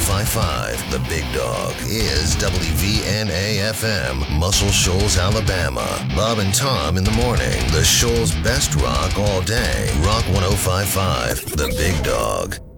1055. The Big Dog is WVNA-FM, Muscle Shoals, Alabama. Bob and Tom in the morning. The Shoals' best rock all day. Rock 1055. The Big Dog.